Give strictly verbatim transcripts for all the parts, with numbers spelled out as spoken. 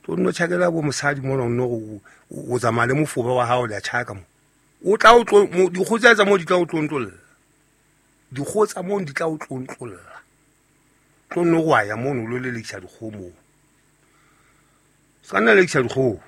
to no tshakela bo mosadi mo no o zamale mofoba wa hao le tshaka mo o tla o tlo di khotsa mo di tla o tlontlolla di khotsa mo di tla o tlontlolla to no wa ya mo no lo le lekisa di khomo sana le lekisa di khomo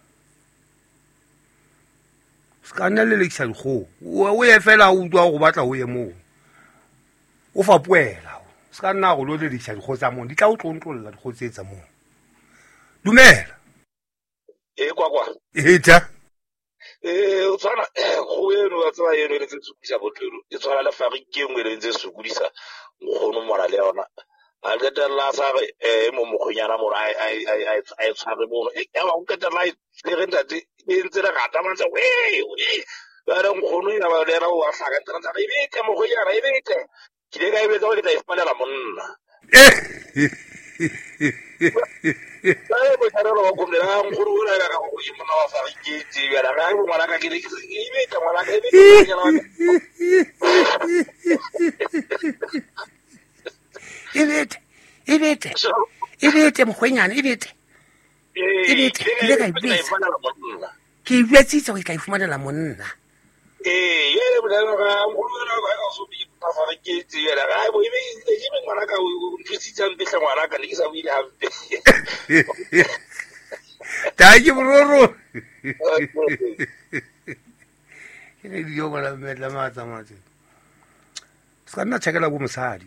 skana le lekisa di khomo o ye fela o tswa go batla o ye mo o fa puela skana go lo le lekisa di khotsa mo di tla o tlontlolla di khotsetsa mo dumela e kwa kwa eta eh o tsana go eno wa tswa eno le tsukisa botlelo e tswala la farike ngwe le ntse sukudisa ngono mora le yona a le tla sa eh mo mogonyana mo ai ai ai ai ai tsare mo e ya ba o ka tla le renta di e ntse la gata mantsa we we ba re ngono ya ba le ra o a hlaga tsa tsa e bete mogonyana e bete ke le ga e bete o le tla ifanela monna Saya bercakap orang kumpulan guru lah kan aku cuma nama Fariki, dia dah kan malah kan gini ini kan malah kan ini. Ibet, ibet, ibet mkhwenyana ibet. Ibet, le ka ibet. Ke ibet itse go ka ifumanela monna. Eh, ye le bona ga guru la ga go subi pa Fariki, dia dah kan bo ibe ibe malah kan nthusitsa mpehla ngwana ka le ke sa buile hampe. Taji broro. Ke di yo bala metla matsa matse. Skana tshekela bo mosadi.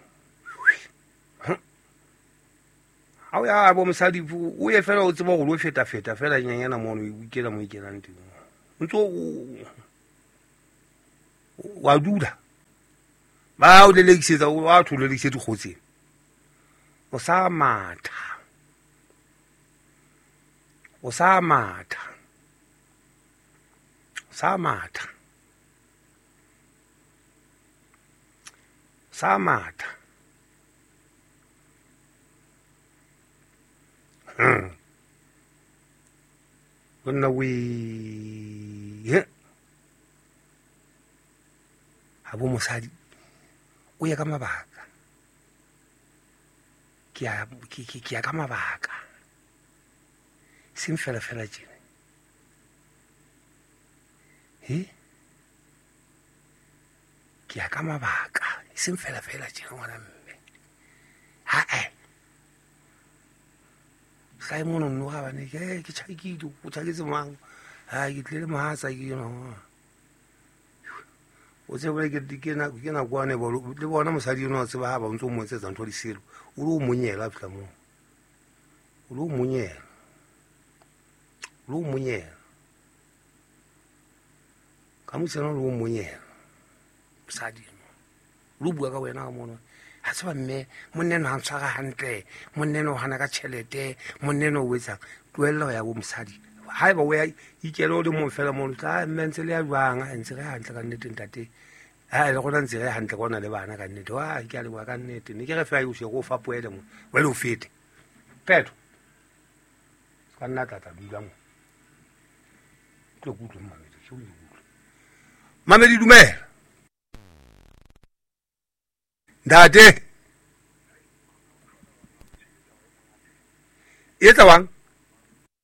Ha o ya bo mosadi o ye fela o tseba go lo feta feta fela nyanyana mo no ikela mo ikela nteng. Ntso wa duda. Ba o le lekisetsa o a thole lekisetsa kgotseng. O sa matha. O sa matha. Sa matha. Sa matha. Hmm. Gonna we Habo mosadi o ya ka mabaka. Ke ya ke ke ya ka mabaka. Sing fela fela tjena. He? Ke ya ka mabaka. Sing fela fela tjena ngwana mme. Ha eh. Ga mo no no ga bane ke ke tshakile o tshaketse mang. Ha ke tlile mahasa ke you know. O se bole ke dikena ke na kwane bolo le bona mosadi no se ba ba ntse mo tsetsa ntho di selo o lo monyela fela mo o lo monyela o lo monyela ka mo tsena lo monyela mosadi no lo bua ka wena mo no ha se ba mme monne no ha ntshwara hantle monne no hana ka tšhelete monne no o etsa tuella ya bo mosadi ha ba we ikelo le mo fela mo tla mentse le ya banga ntse re hantle ka nnete ntate ha le gona ntse re hantle gona le bana ka nnete wa ke a le wa ka nnete ne ke re fa yo se go fa poele mo we lo fete peto ka nna tata dula mo tlo gutlo mamedi tlo gutlo mamedi dumela ntate etsa wang